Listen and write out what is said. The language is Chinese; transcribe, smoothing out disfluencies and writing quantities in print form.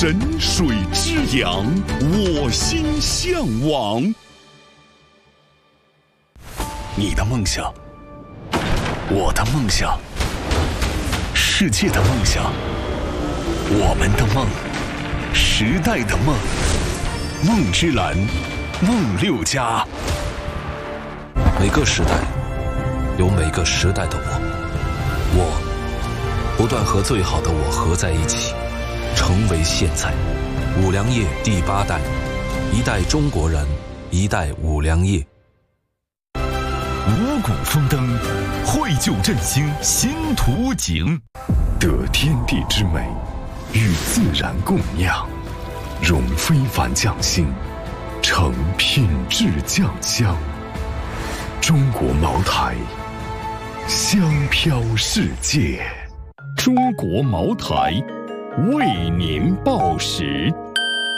神水之阳，我心向往。你的梦想，我的梦想，世界的梦想，我们的梦，时代的梦。梦之蓝，梦六家。 每个时代有每个时代的我不断和最好的我合在一起，成为现在。五粮液第8代，一代中国人，一代五粮液。 五谷丰登，绘就振兴新图景， 得天地之美，与自然共酿，融非凡匠心，成品质酱香。中国茅台，香飘世界。 中国茅台，为您报时。